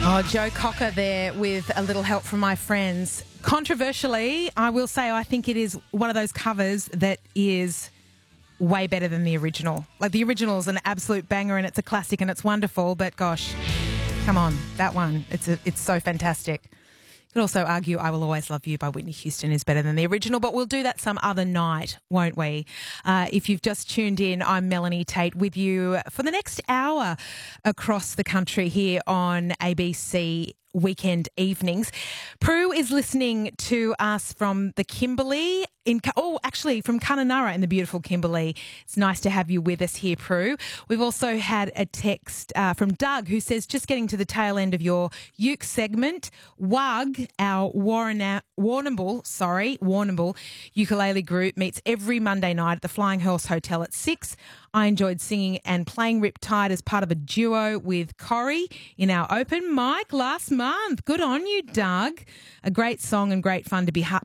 Oh, Joe Cocker there with a little help from my friends. Controversially, I will say I think it is one of those covers that is way better than the original. Like, the original is an absolute banger and it's a classic and it's wonderful, but gosh, come on, that one, it's so fantastic. You could also argue I Will Always Love You by Whitney Houston is better than the original, but we'll do that some other night, won't we? If you've just tuned in, I'm Melanie Tate with you for the next hour across the country here on ABC Weekend Evenings. Prue is listening to us from the Kimberley from Kununurra in the beautiful Kimberley. It's nice to have you with us here, Prue. We've also had a text from Doug who says, just getting to the tail end of your uke segment, WUG, our Warrnambool ukulele group, meets every Monday night at the Flying Horse Hotel at 6. I enjoyed singing and playing Riptide as part of a duo with Corrie in our open mic last month. Good on you, Doug. A great song and great fun to be